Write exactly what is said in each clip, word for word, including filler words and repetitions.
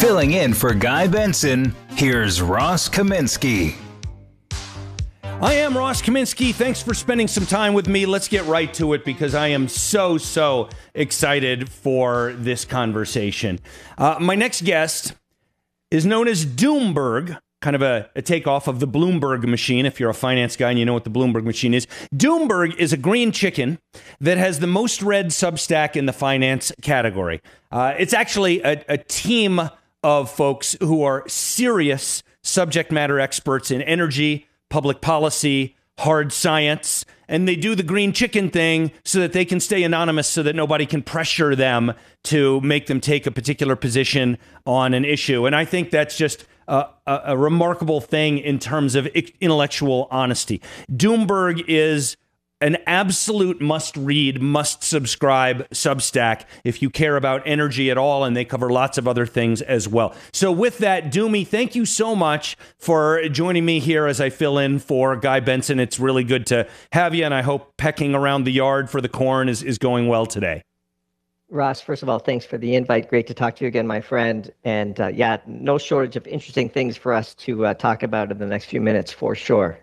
Filling in for Guy Benson, here's Ross Kaminsky. I am Ross Kaminsky. Thanks for spending some time with me. Let's get right to it because I am so, so excited for this conversation. Uh, my next guest is known as Doomberg, kind of a, a takeoff of the Bloomberg machine. If you're a finance guy and you know what the Bloomberg machine is. Doomberg is a green chicken that has the most read Substack in the finance category. Uh, it's actually a, a team of folks who are serious subject matter experts in energy, public policy, hard science, and they do the green chicken thing so that they can stay anonymous so that nobody can pressure them to make them take a particular position on an issue. And I think that's just a, a, a remarkable thing in terms of intellectual honesty. Doomberg is an absolute must-read, must-subscribe Substack if you care about energy at all, and they cover lots of other things as well. So with that, Doomy, thank you so much for joining me here as I fill in for Guy Benson. It's really good to have you, and I hope pecking around the yard for the corn is, is going well today. Ross, first of all, thanks for the invite. Great to talk to you again, my friend. And uh, yeah, no shortage of interesting things for us to uh, talk about in the next few minutes, for sure.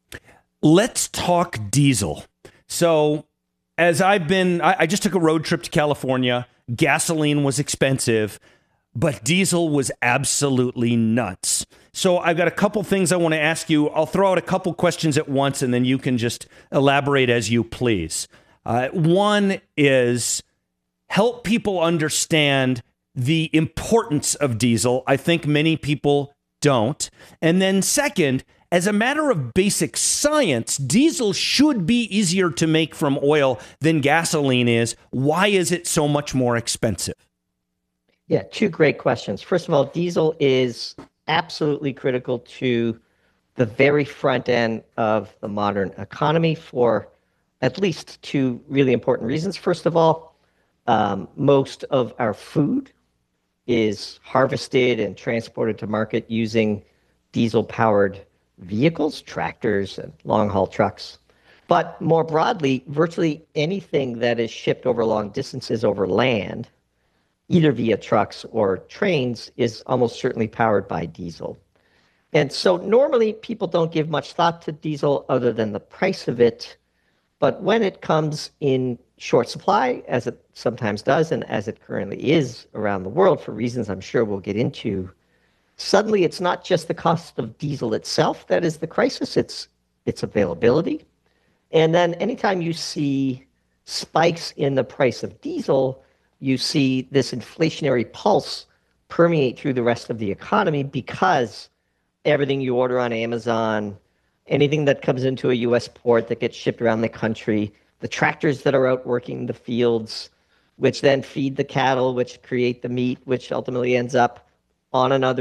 Let's talk diesel. So as I've been, I, I just took a road trip to California. Gasoline was expensive, but diesel was absolutely nuts. So I've got a couple things I want to ask you. I'll throw out a couple questions at once, and then you can just elaborate as you please. Uh, one is help people understand the importance of diesel. I think many people don't. And then second, as a matter of basic science, diesel should be easier to make from oil than gasoline is. Why is it so much more expensive? Yeah, two great questions. First of all, diesel is absolutely critical to the very front end of the modern economy for at least two really important reasons. First of all, um, most of our food is harvested and transported to market using diesel-powered vehicles, tractors, and long-haul trucks. But more broadly, virtually anything that is shipped over long distances over land, either via trucks or trains, is almost certainly powered by diesel. And so normally people don't give much thought to diesel other than the price of it. But when it comes in short supply, as it sometimes does, and as it currently is around the world for reasons I'm sure we'll get into, suddenly it's not just the cost of diesel itself that is the crisis, it's its availability. And then anytime you see spikes in the price of diesel, you see this inflationary pulse permeate through the rest of the economy because everything you order on Amazon, anything that comes into a U S port that gets shipped around the country, the tractors that are out working the fields, which then feed the cattle, which create the meat, which ultimately ends up on another